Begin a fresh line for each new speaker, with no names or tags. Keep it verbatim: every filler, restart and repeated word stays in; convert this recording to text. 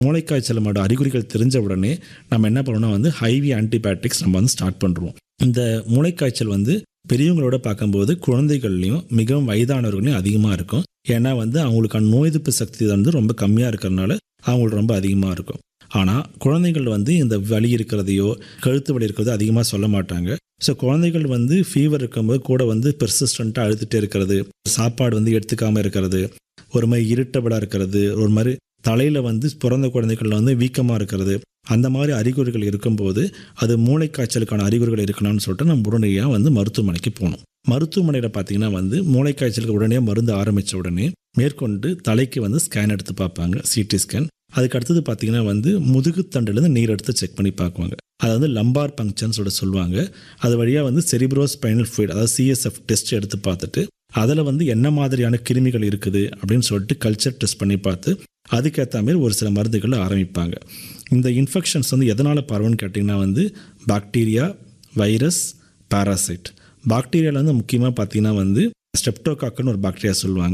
மூளைக்காய்ச்சலோட அறிகுறிகள் தெரிஞ்ச உடனே நம்ம என்ன பண்ணணும்னா வந்து ஹைவி ஆன்டிபயோட்டிக்ஸ் நம்ம வந்து ஸ்டார்ட் பண்ணுறோம். இந்த மூளைக்காய்ச்சல் வந்து பெரியவங்களோட பார்க்கும்போது குழந்தைகள்லையும் மிகவும் வயதானவர்களையும் அதிகமாக இருக்கும். ஏன்னா வந்து அவங்களுக்கான நோய் எதிர்ப்பு சக்தி வந்து ரொம்ப கம்மியாக இருக்கிறதுனால அவங்களுக்கு ரொம்ப அதிகமாக இருக்கும். ஆனால் குழந்தைகள் வந்து இந்த வலி இருக்கிறதையோ கழுத்து வலி இருக்கிறதோ அதிகமாக சொல்ல மாட்டாங்க. ஸோ குழந்தைகள் வந்து ஃபீவர் இருக்கும்போது கூட வந்து பெர்சிஸ்டண்ட்டாக அழுதுகிட்டே இருக்கிறது, சாப்பாடு வந்து எடுத்துக்காமல் இருக்கிறது, ஒரு மாதிரி இரிட்டபிளாக இருக்கிறது, ஒரு மாதிரி தலையில் வந்து பிறந்த குழந்தைகளில் வந்து வீக்கமாக இருக்கிறது, அந்த மாதிரி அறிகுறிகள் இருக்கும்போது அது மூளைக்காய்ச்சலுக்கான அறிகுறிகள் இருக்கணும்னு சொல்லிட்டு நம்ம உடனடியாக வந்து மருத்துவமனைக்கு போகணும். மருத்துவமனையில் பார்த்தீங்கன்னா வந்து மூளைக்காய்ச்சலுக்கு உடனே மருந்து ஆரம்பித்த உடனே மேற்கொண்டு தலைக்கு வந்து ஸ்கேன் எடுத்து பார்ப்பாங்க, சிடி ஸ்கேன். அதுக்கு அடுத்தது பார்த்தீங்கன்னா வந்து முதுகுத்தண்டுலேருந்து நீர் எடுத்து செக் பண்ணி பார்க்குவாங்க. அதை வந்து லம்பார் பங்க்சர்னு சொல்லிட்டு சொல்லுவாங்க. அது வழியாக வந்து செரிப்ரோ ஸ்பைனல் ஃப்ளூயிட் அதாவது சிஎஸ்எஃப் டெஸ்ட் எடுத்து பார்த்துட்டு அதில் வந்து என்ன மாதிரியான கிருமிகள் இருக்குது அப்படின்னு சொல்லிட்டு கல்ச்சர் டெஸ்ட் பண்ணி பார்த்து அதுக்கேற்ற மாதிரி ஒரு சில மருந்துகளை ஆரம்பிப்பாங்க. இந்த இன்ஃபெக்ஷன்ஸ் வந்து எதனால் பரவுன்னு கேட்டிங்கன்னா வந்து பாக்டீரியா, வைரஸ், பாராசைட். பாக்டீரியாவில் வந்து முக்கியமாக பார்த்தீங்கன்னா வந்து ஸ்ட்ரெப்டோகாக்குன்னு ஒரு பாக்டீரியா சொல்லுவாங்க.